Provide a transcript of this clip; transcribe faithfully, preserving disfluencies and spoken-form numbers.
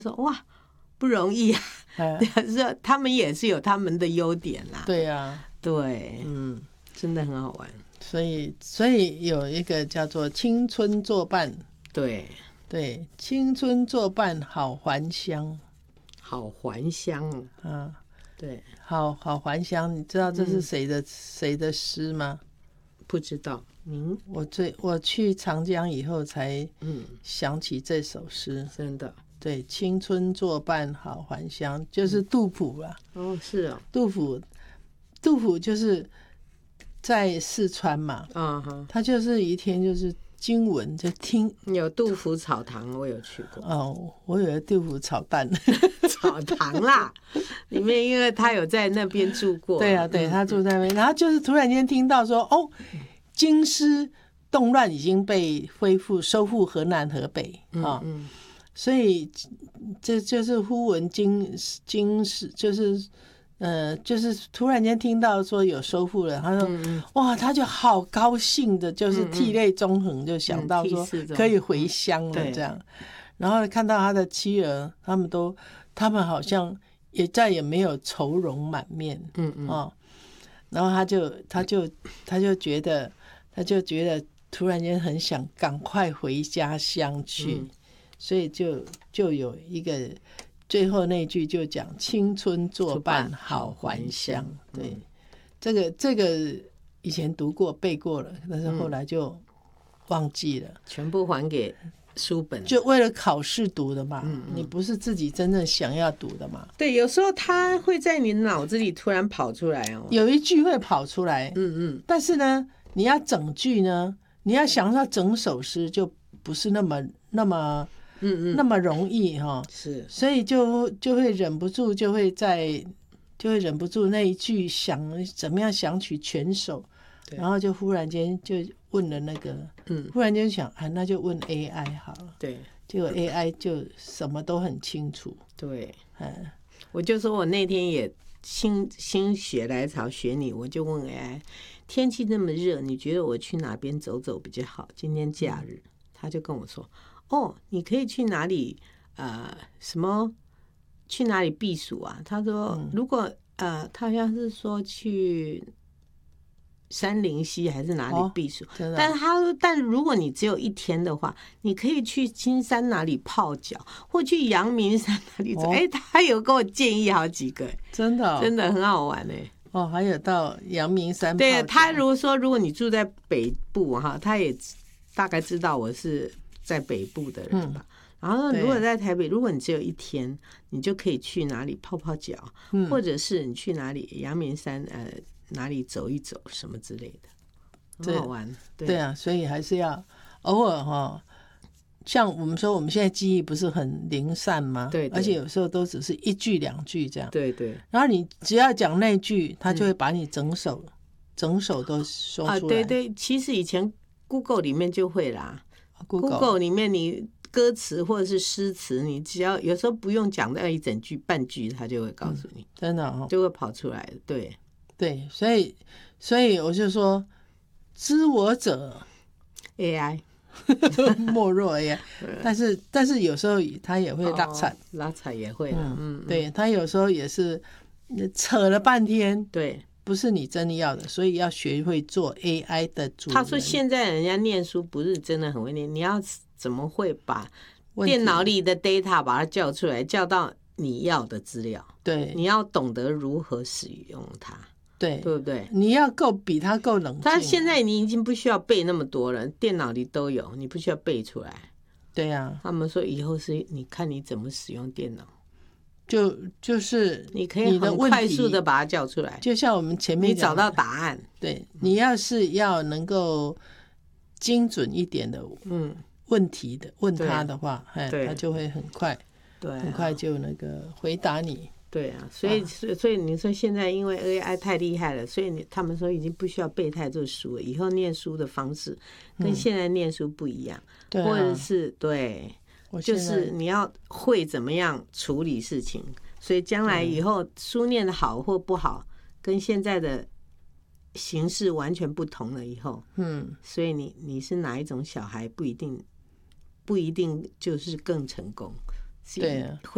说哇不容易啊，是他们也是有他们的优点啦。 对啊， 对， 嗯， 真的很好玩。 所以所以有一个叫做青春作伴， 对对，青春作伴好还乡， 好还乡啊， 对， 好好还乡，你知道这是谁的、嗯、谁的诗吗？ 不知道。您我最我去长江以后才想起这首诗、 嗯，真的。 对，青春作伴好还乡，就是杜甫啦。 哦，是哦， 杜甫，杜甫就是在四川嘛， 啊哈， 他就是一天就是经文就听。 有杜甫草堂，我有去过。 哦，我以为杜甫炒蛋， 草堂啦，里面因为他有在那边住过。 对啊，对，他住在那边，然后就是突然间听到说，哦，京师动乱已经被恢复收复河南河北啊。嗯嗯，所以这就是忽闻京京师，就是呃，就是突然间听到说有收复了，他说嗯嗯哇，他就好高兴的，就是涕泪纵横，就想到说可以回乡了这样。然后看到他的妻儿，他们都他们好像也再也没有愁容满面，嗯嗯、哦、然后他就他就他就觉得他就觉得突然间很想赶快回家乡去。嗯，所以就就有一个最后那句就讲青春作伴好还乡。对，这个这个以前读过背过了，但是后来就忘记了，嗯， 全部还给书本， 就为了考试读的嘛。嗯嗯，你不是自己真正想要读的嘛。 对，有时候它会在你脑子里突然跑出来哦， 有一句会跑出来，嗯嗯，但是呢你要整句呢，你要想到整首诗就不是那么那么嗯嗯，那么容易哈，是，所以就就会忍不住，就会在，就会忍不住那一句想怎么样想取全首，然后就忽然间就问了那个，嗯，忽然间想啊，那就问 A I 好了，对，结果 A I 就什么都很清楚， 对，嗯，我就说我那天也心心血来潮学你，我就问 A I， 天气那么热，你觉得我去哪边走走比较好？今天假日，嗯，他就跟我说。哦，你可以去哪里？呃，什么？去哪里避暑啊？他说，嗯、如果呃，他好像是说去杉林溪还是哪里避暑，哦，但是他说，但如果你只有一天的话，你可以去金山哪里泡脚，或去阳明山哪里走。哎，哦，他有给我建议好几个， 真的，哦， 真的很好玩哎。 哦，还有到阳明山泡脚。 对，他如果说如果你住在北部哈，他也大概知道我是在北部的人吧，嗯，然后如果在台北，如果你只有一天，你就可以去哪里泡泡脚，嗯，或者是你去哪里阳明山呃哪里走一走什么之类的，很好玩。 对, 对啊，所以还是要偶尔哈，像我们说我们现在记忆不是很零散吗？对，而且有时候都只是一句两句这样，对对，然后你只要讲那句，他就会把你整首，嗯，整首都说出来，啊， 对对，其实以前 Google 里面就会啦，Google, Google 里面你歌词或者是诗词，你只要有时候不用讲到一整句半句，它就会告诉你，嗯， 真的，哦， 就会跑出来。对对，所以所以我就说，知我者 A I 莫若 A I 但是但是有时候他也会拉踩，哦， 拉踩也会，嗯嗯， 对，他有时候也是扯了半天， 对， 不是你真的要的，所以要学会做 A I 的主人。 他说现在人家念书不是真的很会念，你要怎么会把电脑里的 data 把它叫出来，叫到你要的资料？对，你要懂得如何使用它，对，对不对？ 你要够比他够冷静。 他现在你已经不需要背那么多了，电脑里都有，你不需要背出来。 对呀，啊， 他们说以后是你看你怎么使用电脑。 就就是你可以很快速的把它叫出来， 就像我们前面你找到答案。 对，你要是要能够精准一点的嗯问题的问他的话，哎，他就会很快，对，很快就那个回答你。 对啊，所以、啊、所以你说现在因为 A I 太厉害了，所以你他们说已经不需要背太多书了，以后念书的方式跟现在念书不一样，嗯、或者是对。就是你要会怎么样处理事情，所以将来以后书念的好或不好，跟现在的形式完全不同了。以后，嗯，所以你你是哪一种小孩，不一定不一定就是更成功。 对啊。